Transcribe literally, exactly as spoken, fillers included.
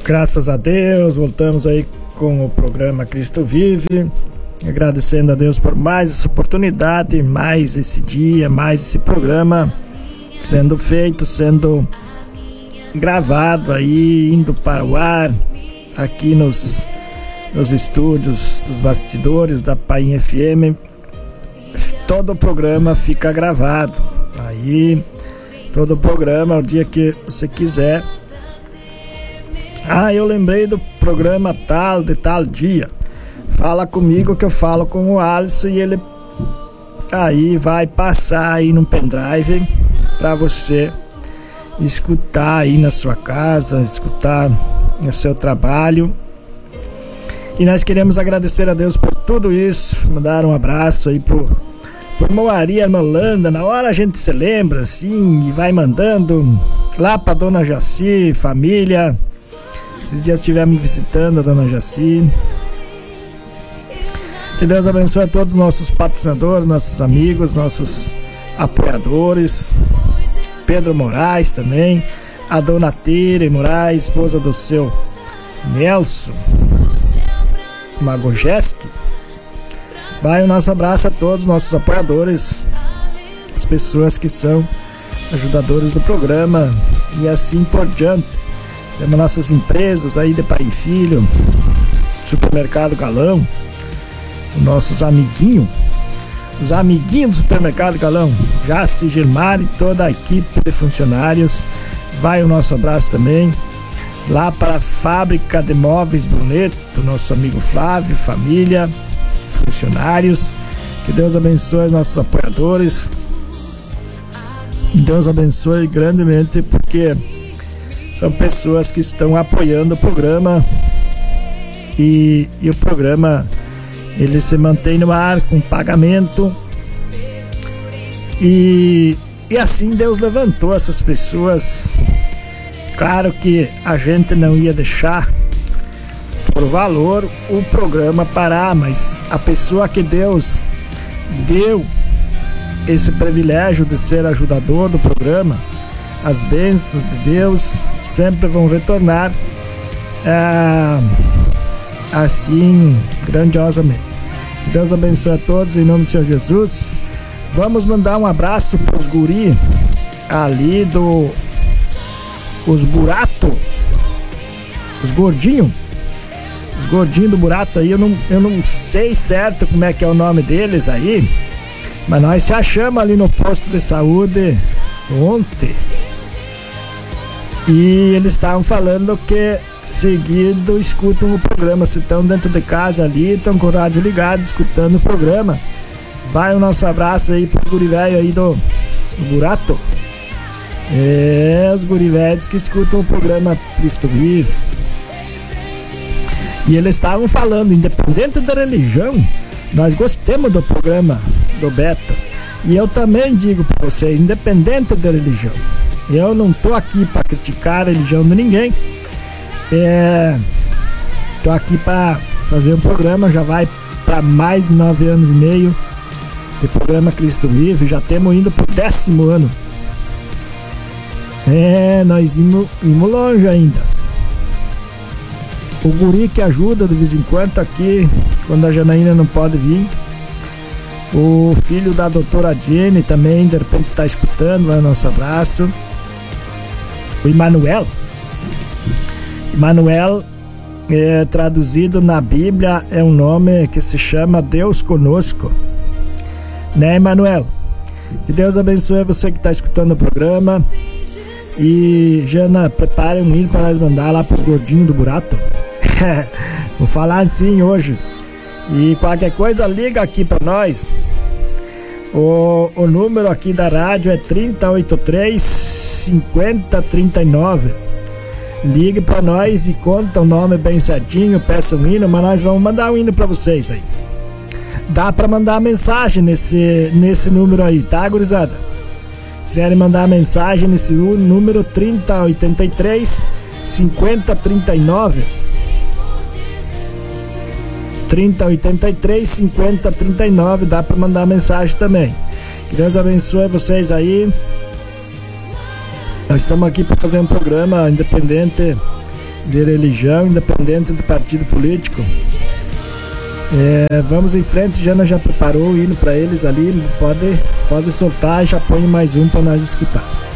Graças a Deus, voltamos aí com o programa Cristo Vive, agradecendo a Deus por mais essa oportunidade, mais esse dia, mais esse programa sendo feito, sendo gravado aí, indo para o ar, aqui nos, nos estúdios dos bastidores da Painha F M. Todo o programa fica gravado aí, todo o programa, o dia que você quiser. Ah, eu lembrei do programa tal, de tal dia. Fala comigo que eu falo com o Alisson e ele aí vai passar aí num pendrive para você escutar aí na sua casa, escutar no seu trabalho. E nós queremos agradecer a Deus por tudo isso, mandar um abraço aí pro, pro Moaria Molanda. Na hora a gente se lembra assim e vai mandando lá pra Dona Jaci, família. Esses dias estivemos visitando a Dona Jaci. Que Deus abençoe a todos os nossos patrocinadores, nossos amigos, nossos apoiadores. Pedro Moraes também, a Dona Tere Moraes, esposa do seu Nelson Magojeski. Vai o nosso abraço a todos os nossos apoiadores, as pessoas que são ajudadores do programa e assim por diante. Temos nossas empresas aí de pai e filho, Supermercado Galão, os nossos amiguinhos, os amiguinhos do Supermercado Galão, Jaci, Gilmar e toda a equipe de funcionários. Vai o nosso abraço também lá para a Fábrica de Móveis Bruneto, nosso amigo Flávio, família, funcionários. Que Deus abençoe os nossos apoiadores. Deus abençoe grandemente, porque são pessoas que estão apoiando o programa e, e o programa ele se mantém no ar com pagamento e, e assim Deus levantou essas pessoas. Claro que a gente não ia deixar por valor o programa parar, mas a pessoa que Deus deu esse privilégio de ser ajudador do programa, as bênçãos de Deus sempre vão retornar é, assim grandiosamente. Deus abençoe a todos em nome do Senhor Jesus. Vamos mandar um abraço para os guri ali do os burato, os gordinhos, os gordinhos do burato aí. Eu não, eu não sei certo como é que é o nome deles aí, mas nós se achamos ali no posto de saúde ontem e eles estavam falando que seguido escutam o programa. Se estão dentro de casa ali, estão com o rádio ligado escutando o programa. Vai o nosso abraço aí pro guri velho aí do, do burato. É, os guri velhos que escutam o programa Cristo Vive. E eles estavam falando, independente da religião, nós gostamos do programa do Beto. E eu também digo para vocês, independente da religião, eu não tô aqui para criticar a religião de ninguém. É, tô aqui para fazer um programa, já vai para mais de nove anos e meio de programa Cristo Vive, já estamos indo pro décimo ano. É, nós imos, imos longe ainda. O guri que ajuda de vez em quando aqui, quando a Janaína não pode vir. O filho da doutora Jenny também, de repente está escutando, vai o nosso abraço. O Emanuel. Emanuel, é, traduzido na Bíblia, é um nome que se chama Deus Conosco. Né, Emanuel? Que Deus abençoe você que está escutando o programa. E, Jana, prepare um hino para nós mandar lá para os gordinhos do burato. Vou falar assim hoje. E qualquer coisa, liga aqui para nós. O, o número aqui da rádio é trinta e oitenta e três, cinquenta, trinta e nove. Ligue para nós e conta o nome bem certinho, peça um hino, mas nós vamos mandar um hino para vocês aí. Dá para mandar mensagem nesse, nesse número aí, tá, gurizada? Se quiserem mandar mensagem nesse número trinta, oitenta e três, cinquenta, trinta e nove. trinta, oitenta e três, cinquenta, trinta e nove, dá para mandar mensagem também. Que Deus abençoe vocês aí. Nós estamos aqui para fazer um programa independente de religião, independente do partido político. É, vamos em frente, Jana já preparou o hino para eles ali, pode, pode soltar, já põe mais um para nós escutar.